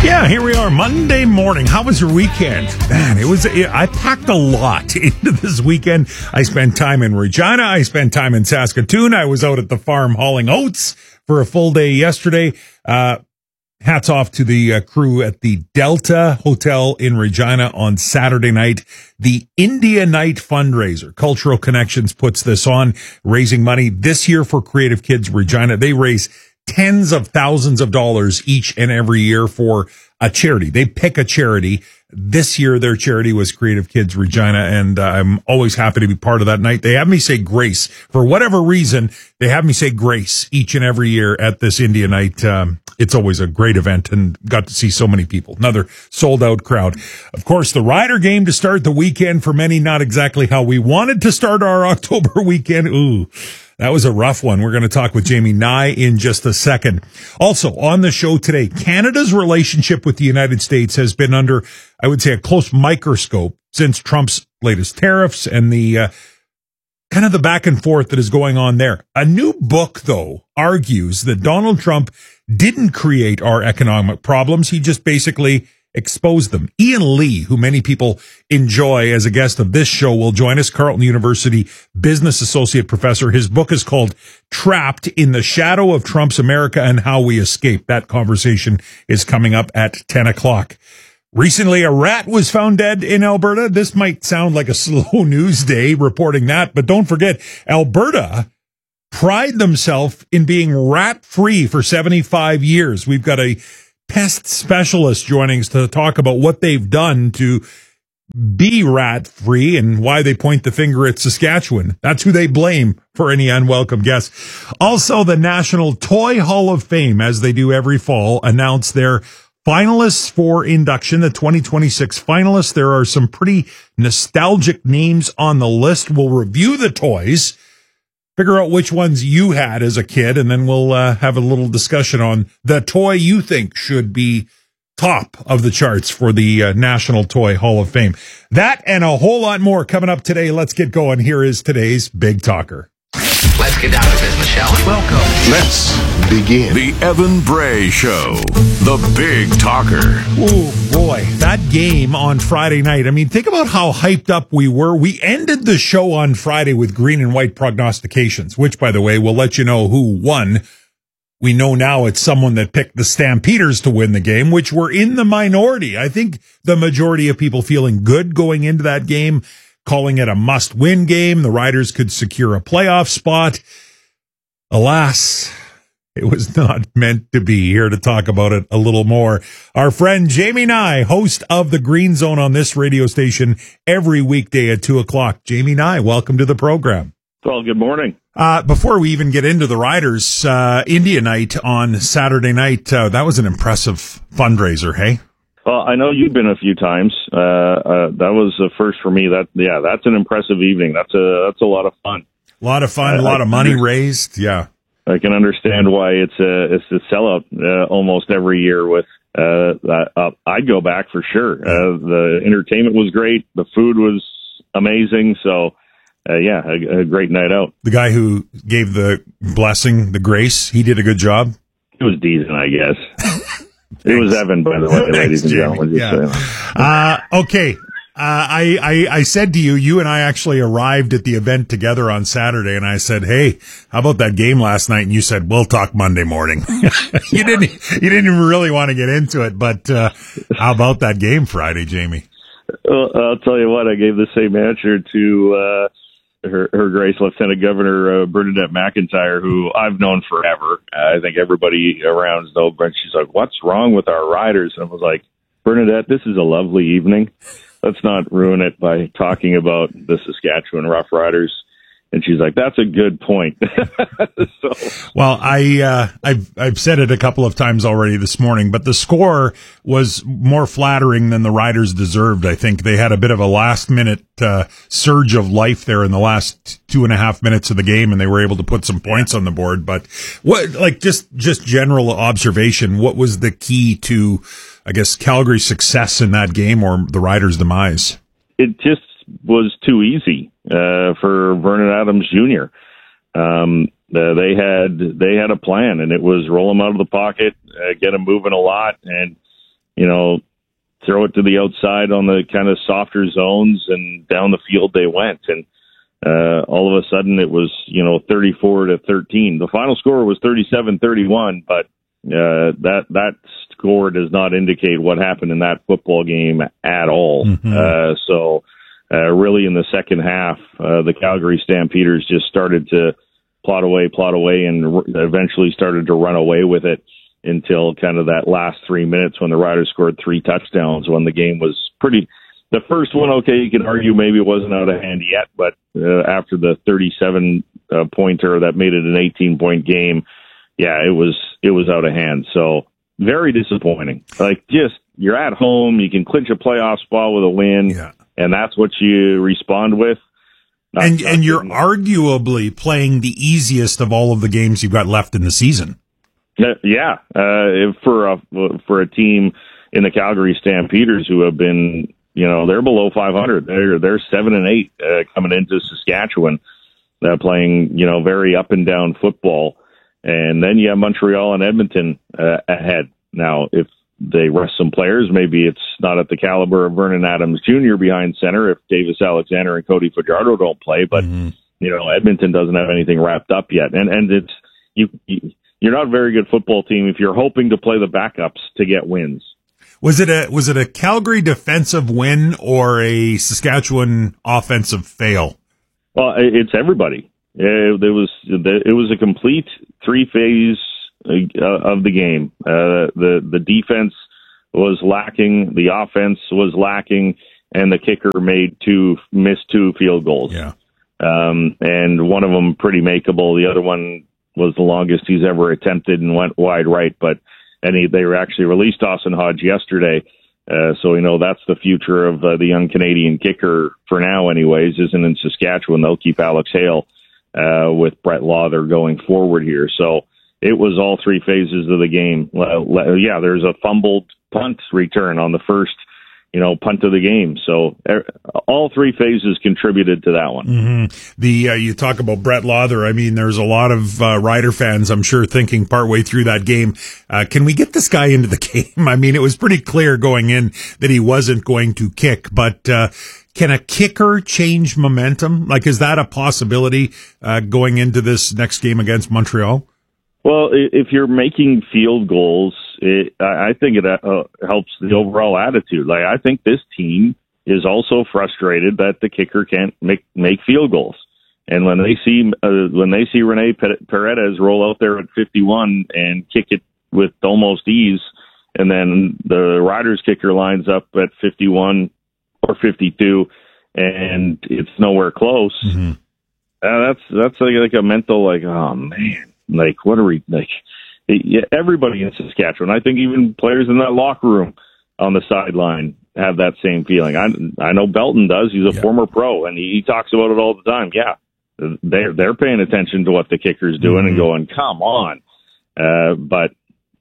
Yeah, here we are, Monday morning. How was your weekend? Man, I packed a lot into this weekend. I spent time in Regina. I spent time in Saskatoon. I was out at the farm hauling oats for a full day yesterday. Hats off to the crew at the Delta Hotel in Regina on Saturday night. The India Night fundraiser. Cultural Connections puts this on, raising money this year for Creative Kids Regina. They raise tens of thousands of dollars each and every year for a charity. They pick a charity. This year, their charity was Creative Kids Regina, and I'm always happy to be part of that night. They have me say grace. For whatever reason, they have me say grace each and every year at this India Night. It's always a great event, and got to see so many people. Another sold-out crowd. Of course, the Rider game to start the weekend for many, not exactly how we wanted to start our October weekend. Ooh. That was a rough one. We're going to talk with Jamie Nye in just a second. Also, on the show today, Canada's relationship with the United States has been under, I would say, a close microscope since Trump's latest tariffs and the kind of the back and forth that is going on there. A new book, though, argues that Donald Trump didn't create our economic problems. He just basically exposed them. Ian Lee, who many people enjoy as a guest of this show, will join us. Carleton University business associate professor. His book is called Trapped in the Shadow of Trump's America and How We Escape. That conversation is coming up at 10 o'clock. Recently, a rat was found dead in Alberta. This might sound like a slow news day reporting that, but don't forget, Alberta pride themselves in being rat-free for 75 years. We've got a pest specialist joining us to talk about what they've done to be rat-free and why they point the finger at Saskatchewan. That's who they blame for any unwelcome guests. Also, the National Toy Hall of Fame, as they do every fall, announced their finalists for induction, the 2026 finalists. There are some pretty nostalgic names on the list. We'll review the toys, figure out which ones you had as a kid, and then we'll have a little discussion on the toy you think should be top of the charts for the National Toy Hall of Fame. That and a whole lot more coming up today. Let's get going. Here is today's Big Talker. Let's get down to business, shall we? Welcome. Let's begin. The Evan Bray Show, the Big Talker. Oh, boy, that game on Friday night. I mean, think about how hyped up we were. We ended the show on Friday with green and white prognostications, which, by the way, will let you know who won. We know now it's someone that picked the Stampeders to win the game, which were in the minority. I think the majority of people feeling good going into that game, calling it a must-win game. The Riders could secure a playoff spot. Alas, it was not meant to be. Here to talk about it a little more, our friend Jamie Nye, host of the Green Zone on this radio station every weekday at 2 o'clock. Jamie Nye, welcome to the program. Well, good morning. Before we even get into the Riders, India Night on Saturday night, that was an impressive fundraiser, hey? Well, I know you've been a few times. That was the first for me. That's an impressive evening. That's a lot of fun. A lot of fun, a lot of money raised. Yeah, I can understand why it's a sellout almost every year. With I'd go back for sure. The entertainment was great. The food was amazing. So. A great night out. The guy who gave the blessing, the grace, he did a good job. It was decent, I guess. It was Evan, by the way, ladies and gentlemen. Okay. I said to you, you and I actually arrived at the event together on Saturday, and I said, "Hey, how about that game last night?" And you said, "We'll talk Monday morning." You didn't even really want to get into it, but how about that game Friday, Jamie? Well, I'll tell you what, I gave the same answer to Her Grace Lieutenant Governor Bernadette McIntyre, who I've known forever. I think everybody around knows, but she's like, "What's wrong with our riders?" And I was like, "Bernadette, this is a lovely evening. Let's not ruin it by talking about the Saskatchewan Rough Riders." And she's like, "That's a good point." Well, I've said it a couple of times already this morning, but the score was more flattering than the Riders deserved. I think they had a bit of a last-minute surge of life there in the last 2.5 minutes of the game, and they were able to put some points on the board. But what, like, just general observation, what was the key to, I guess, Calgary's success in that game or the Riders' demise? It just was too easy for Vernon Adams Jr. They had a plan, and it was roll him out of the pocket, get him moving a lot, and throw it to the outside on the kind of softer zones, and down the field they went. And all of a sudden it was, 34-13. The final score was 37-31, but that score does not indicate what happened in that football game at all. Mm-hmm. So really in the second half, the Calgary Stampeders just started to plot away, and eventually started to run away with it until kind of that last 3 minutes when the Riders scored 3 touchdowns, when the game was pretty. The first one, okay, you can argue maybe it wasn't out of hand yet, but after the 37-pointer that made it an 18-point game, yeah, it was out of hand. So very disappointing. You're at home, you can clinch a playoff spot with a win, and that's what you respond with. And you're arguably playing the easiest of all of the games you've got left in the season. Yeah, for a team in the Calgary Stampeders who have been, they're below 500. They're 7-8 coming into Saskatchewan, playing very up and down football, and then you have Montreal and Edmonton ahead. Now, if they rest some players, maybe it's not at the caliber of Vernon Adams Jr. behind center if Davis Alexander and Cody Fajardo don't play, but Edmonton doesn't have anything wrapped up yet, and it's you're not a very good football team if you're hoping to play the backups to get wins. Was it a Calgary defensive win or a Saskatchewan offensive fail? Well, it's everybody. It was a complete 3-phase of the game. The defense was lacking, the offense was lacking, and the kicker missed 2 field goals. Yeah. And one of them pretty makeable. The other one was the longest he's ever attempted and went wide right, they actually released Austin Hodge yesterday, so we know that's the future of the young Canadian kicker for now anyways, isn't in Saskatchewan. They'll keep Alex Hale with Brett Lauther going forward here. So it was all 3 phases of the game. There's a fumbled punt return on the first punt of the game. So all 3 phases contributed to that one. Mm-hmm. You talk about Brett Lauther. I mean, there's a lot of Rider fans, I'm sure, thinking partway through that game, can we get this guy into the game? I mean, it was pretty clear going in that he wasn't going to kick, but can a kicker change momentum? Is that a possibility going into this next game against Montreal? Well, if you're making field goals, I think it helps the overall attitude. I think this team is also frustrated that the kicker can't make field goals. And when they see Rene Paredes roll out there at 51 and kick it with almost ease, and then the Riders kicker lines up at 51 or 52, and it's nowhere close. Mm-hmm. That's like a mental oh man. What are we everybody in Saskatchewan, I think even players in that locker room on the sideline have that same feeling. I know Belton does. He's a former pro, and he talks about it all the time. Yeah, they're paying attention to what the kicker's doing and going, come on. But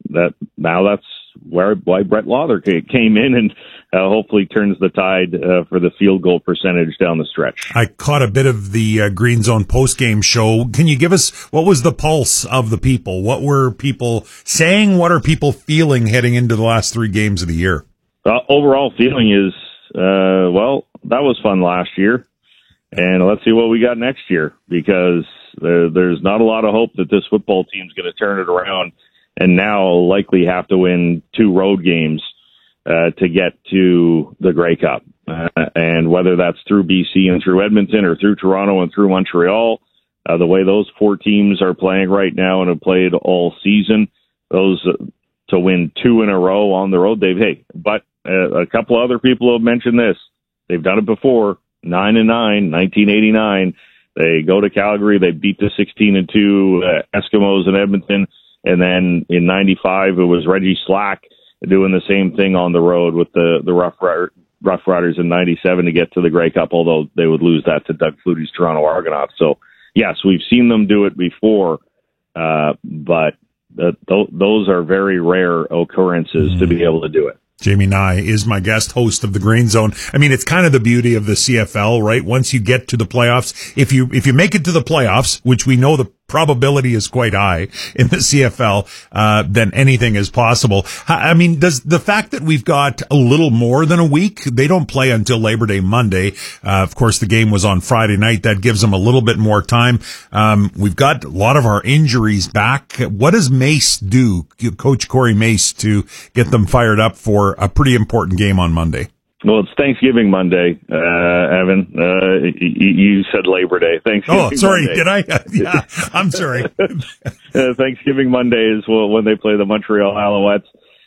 that's why Brett Lauther came in and hopefully turns the tide for the field goal percentage down the stretch. I caught a bit of the Green Zone postgame show. Can you give us, what was the pulse of the people? What were people saying? What are people feeling heading into the last 3 games of the year? Overall feeling is, that was fun last year, and let's see what we got next year, because there's not a lot of hope that this football team's going to turn it around and now likely have to win 2 road games to get to the Grey Cup. And whether that's through BC and through Edmonton or through Toronto and through Montreal, the way those 4 teams are playing right now and have played all season, those to win 2 in a row on the road, but a couple other people have mentioned this. They've done it before, 9-9, 1989. They go to Calgary, they beat the 16-2 Eskimos in Edmonton. And then in 95, it was Reggie Slack doing the same thing on the road with the Rough Riders in 97 to get to the Grey Cup, although they would lose that to Doug Flutie's Toronto Argonauts. So, yes, we've seen them do it before, but those are very rare occurrences to be able to do it. Jamie Nye is my guest, host of the Green Zone. I mean, it's kind of the beauty of the CFL, right? Once you get to the playoffs, if you make it to the playoffs, which we know the probability is quite high in the CFL, then anything is possible. I mean, does the fact that we've got a little more than a week, they don't play until Labor Day Monday. Of course, the game was on Friday night. That gives them a little bit more time. We've got a lot of our injuries back. What does Mace do, Coach Corey Mace, to get them fired up for a pretty important game on Monday? Well, it's Thanksgiving Monday, Evan. You said Labor Day. Thanksgiving. Oh, sorry, Monday. did I? Yeah, I'm sorry. Thanksgiving Monday is when they play the Montreal Alouettes.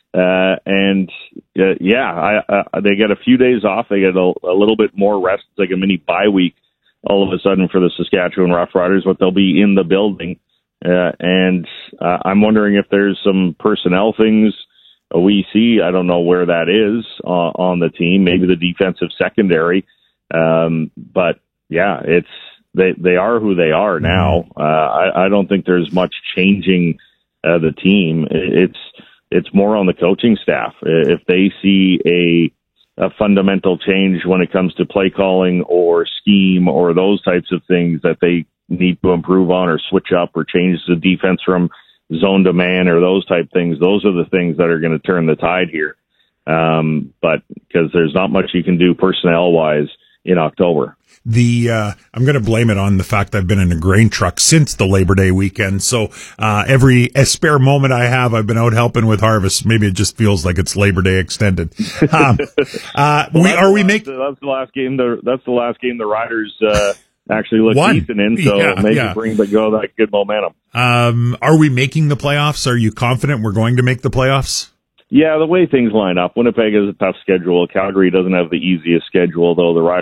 They get a few days off. They get a little bit more rest. It's like a mini bye week all of a sudden for the Saskatchewan Roughriders, but they'll be in the building. I'm wondering if there's some personnel things we see. I don't know where that is on the team, maybe the defensive secondary. But yeah, they are who they are now. I don't think there's much changing the team. It's more on the coaching staff. If they see a fundamental change when it comes to play calling or scheme or those types of things that they need to improve on or switch up or change the defense from zone to man or those type things, those are the things that are going to turn the tide here. But because there's not much you can do personnel wise in October. I'm going to blame it on the fact I've been in a grain truck since the Labor Day weekend. So, every spare moment I have, I've been out helping with harvest. Maybe it just feels like it's Labor Day extended. That's the last game. That's the last game the Riders, actually look decent in. So maybe bring the go that good momentum. Are we making the playoffs? Are you confident we're going to make the playoffs? Yeah, the way things line up, Winnipeg has a tough schedule. Calgary doesn't have the easiest schedule, though the Riders